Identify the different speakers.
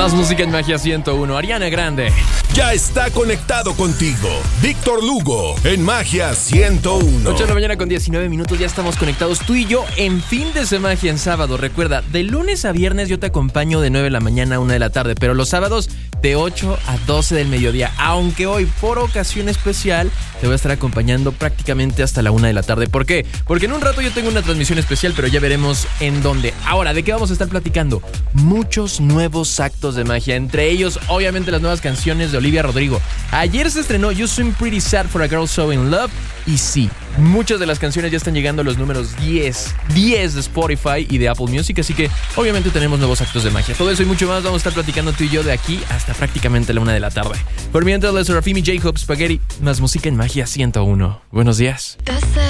Speaker 1: Más música en Magia 101. Ariana Grande.
Speaker 2: Ya está conectado contigo. Víctor Lugo en Magia 101.
Speaker 1: 8 de la mañana con 19 minutos. Ya estamos conectados tú y yo en fin de Magia en sábado. Recuerda, de lunes a viernes yo te acompaño de 9 de la mañana a 1 de la tarde. Pero los sábados de 8 a 12 del mediodía. Aunque hoy, por ocasión especial, te voy a estar acompañando prácticamente hasta la 1 de la tarde. ¿Por qué? Porque en un rato yo tengo una transmisión especial, pero ya veremos en dónde. Ahora, ¿de qué vamos a estar platicando? Muchos nuevos actos de magia. Entre ellos, obviamente, las nuevas canciones de Olivia Rodrigo. Ayer se estrenó You Seem Pretty Sad for a Girl So In Love. Y sí, muchas de las canciones ya están llegando a los números 10 de Spotify y de Apple Music. Así que, obviamente, tenemos nuevos actos de magia. Todo eso y mucho más vamos a estar platicando tú y yo de aquí hasta prácticamente la 1 de la tarde. Por mientras, les Serafimi, J-Hope, Spaghetti, más música en Magia 101. Buenos días.